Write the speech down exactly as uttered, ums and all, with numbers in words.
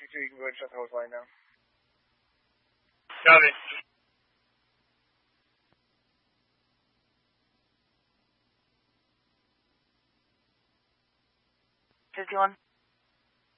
two, you can go ahead and shut the hose line down. Copy. fifty-one.